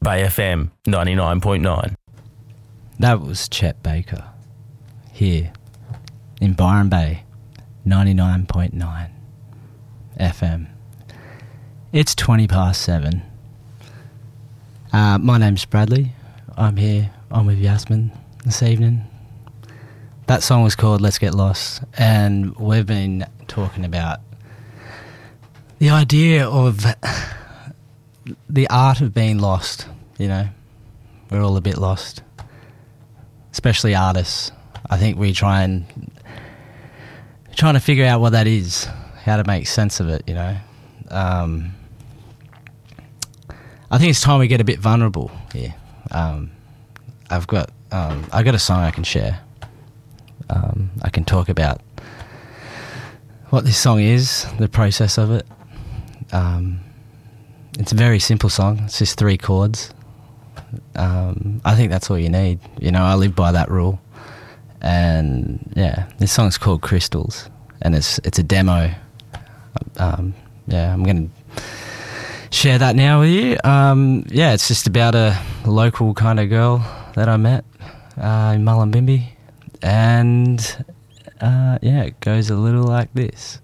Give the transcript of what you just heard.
Bay FM 99.9. That was Chet Baker here in Byron Bay 99.9 FM. It's 7:20. My name's Bradley. I'm here. I'm with Yasmin this evening. That song was called Let's Get Lost, and we've been talking about the idea of the art of being lost, you know. We're all a bit lost, especially artists. I think we trying to figure out what that is, how to make sense of it, you know. I think it's time we get a bit vulnerable here. I've got a song I can share. I can talk about what this song is, the process of it. It's a very simple song. It's just 3 chords. I think that's all you need. You know, I live by that rule. And yeah, this song's called Crystals, and it's a demo. I'm going to share that now with you. It's just about a local kind of girl that I met in Mullumbimby, and it goes a little like this.